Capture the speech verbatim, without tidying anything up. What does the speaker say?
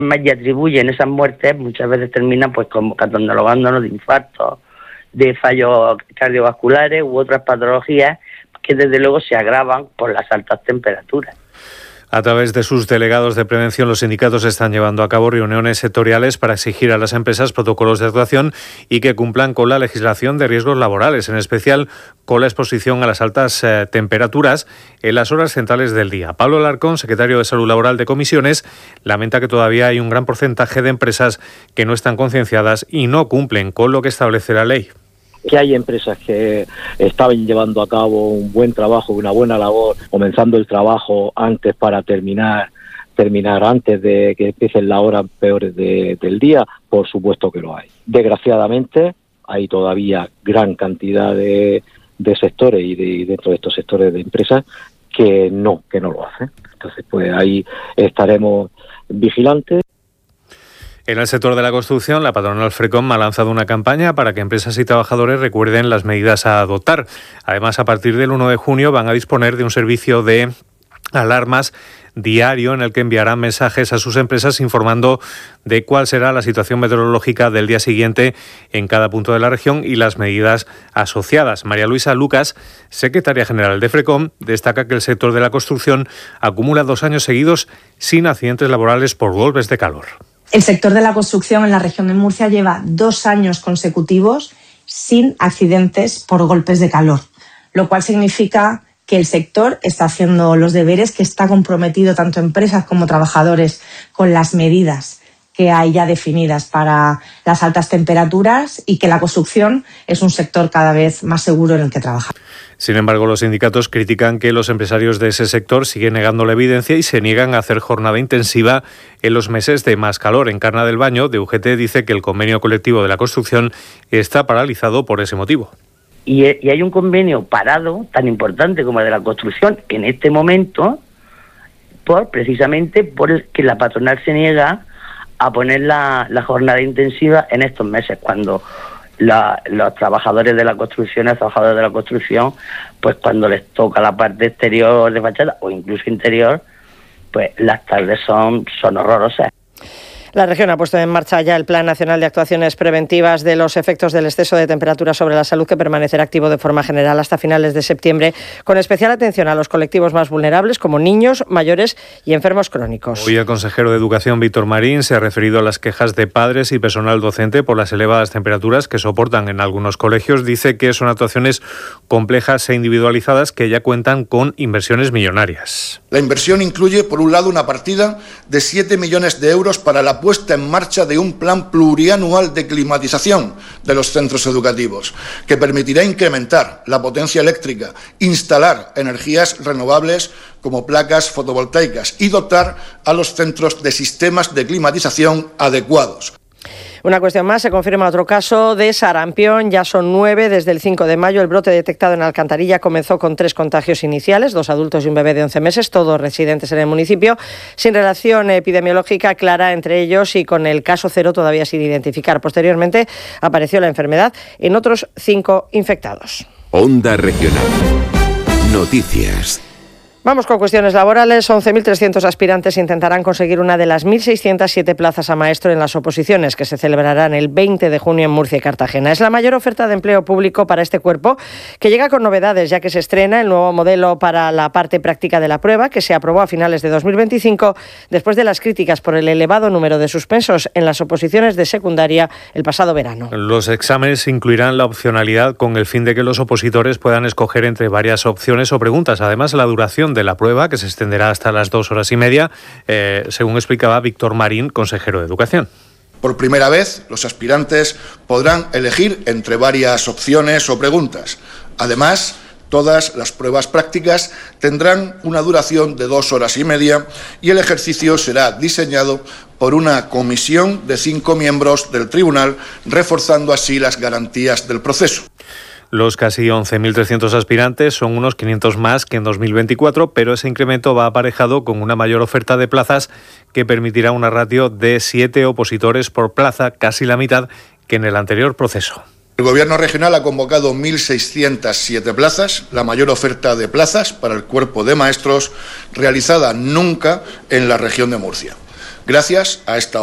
y atribuyen esas muertes, muchas veces terminan pues como catalogándonos de infartos, de fallos cardiovasculares u otras patologías que desde luego se agravan por las altas temperaturas. A través de sus delegados de prevención, los sindicatos están llevando a cabo reuniones sectoriales para exigir a las empresas protocolos de actuación y que cumplan con la legislación de riesgos laborales, en especial con la exposición a las altas eh, temperaturas en las horas centrales del día. Pablo Alarcón, secretario de Salud Laboral de Comisiones, lamenta que todavía hay un gran porcentaje de empresas que no están concienciadas y no cumplen con lo que establece la ley. Que hay empresas que estaban llevando a cabo un buen trabajo, una buena labor, comenzando el trabajo antes para terminar terminar antes de que empiecen las horas peores de, del día, por supuesto que lo hay. Desgraciadamente hay todavía gran cantidad de, de sectores y, de, y dentro de estos sectores de empresas que no, que no lo hacen. Entonces, pues ahí estaremos vigilantes. En el sector de la construcción, la patronal FRECOM ha lanzado una campaña para que empresas y trabajadores recuerden las medidas a adoptar. Además, a partir del uno de junio van a disponer de un servicio de alarmas diario en el que enviarán mensajes a sus empresas informando de cuál será la situación meteorológica del día siguiente en cada punto de la región y las medidas asociadas. María Luisa Lucas, secretaria general de FRECOM, destaca que el sector de la construcción acumula dos años seguidos sin accidentes laborales por golpes de calor. El sector de la construcción en la región de Murcia lleva dos años consecutivos sin accidentes por golpes de calor, lo cual significa que el sector está haciendo los deberes, que está comprometido tanto empresas como trabajadores con las medidas que hay ya definidas para las altas temperaturas y que la construcción es un sector cada vez más seguro en el que trabajar. Sin embargo, los sindicatos critican que los empresarios de ese sector siguen negando la evidencia y se niegan a hacer jornada intensiva en los meses de más calor. Encarna del Baño, de U G T, dice que el convenio colectivo de la construcción está paralizado por ese motivo. Y, y hay un convenio parado tan importante como el de la construcción en este momento, por precisamente por el que la patronal se niega a poner la, la jornada intensiva en estos meses, cuando La, los trabajadores de la construcción, los trabajadores de la construcción, pues cuando les toca la parte exterior de fachada o incluso interior, pues las tardes son, son horrorosas. La región ha puesto en marcha ya el Plan Nacional de Actuaciones Preventivas de los efectos del exceso de temperatura sobre la salud, que permanecerá activo de forma general hasta finales de septiembre, con especial atención a los colectivos más vulnerables como niños, mayores y enfermos crónicos. Hoy el consejero de Educación, Víctor Marín, se ha referido a las quejas de padres y personal docente por las elevadas temperaturas que soportan en algunos colegios. Dice que son actuaciones complejas e individualizadas que ya cuentan con inversiones millonarias. La inversión incluye, por un lado, una partida de siete millones de euros para la puesta en marcha de un plan plurianual de climatización de los centros educativos, que permitirá incrementar la potencia eléctrica, instalar energías renovables como placas fotovoltaicas y dotar a los centros de sistemas de climatización adecuados. Una cuestión más, se confirma otro caso de sarampión, ya son nueve desde el cinco de mayo. El brote detectado en Alcantarilla comenzó con tres contagios iniciales, dos adultos y un bebé de once meses, todos residentes en el municipio, sin relación epidemiológica clara entre ellos y con el caso cero todavía sin identificar. Posteriormente apareció la enfermedad en otros cinco infectados. Onda Regional. Noticias. Vamos con cuestiones laborales. once mil trescientos aspirantes intentarán conseguir una de las mil seiscientas siete plazas a maestro en las oposiciones que se celebrarán el veinte de junio en Murcia y Cartagena. Es la mayor oferta de empleo público para este cuerpo, que llega con novedades, ya que se estrena el nuevo modelo para la parte práctica de la prueba, que se aprobó a finales de dos mil veinticinco, después de las críticas por el elevado número de suspensos en las oposiciones de secundaria el pasado verano. Los exámenes incluirán la opcionalidad con el fin de que los opositores puedan escoger entre varias opciones o preguntas. Además, la duración de la prueba, que se extenderá hasta las dos horas y media, eh, según explicaba Víctor Marín, consejero de Educación. Por primera vez, los aspirantes podrán elegir entre varias opciones o preguntas. Además, todas las pruebas prácticas tendrán una duración de dos horas y media y el ejercicio será diseñado por una comisión de cinco miembros del tribunal, reforzando así las garantías del proceso. Los casi once mil trescientos aspirantes son unos quinientos más que en dos mil veinticuatro, pero ese incremento va aparejado con una mayor oferta de plazas que permitirá una ratio de siete opositores por plaza, casi la mitad que en el anterior proceso. El Gobierno regional ha convocado mil seiscientas siete plazas, la mayor oferta de plazas para el cuerpo de maestros realizada nunca en la región de Murcia. Gracias a esta